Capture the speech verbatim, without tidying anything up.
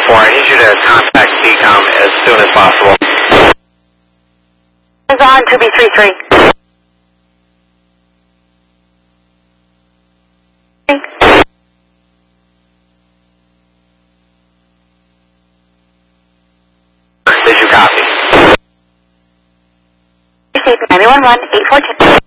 four. I need you to contact T COM as soon as possible. Is on two B three three. Did you copy? nine one one eight four two.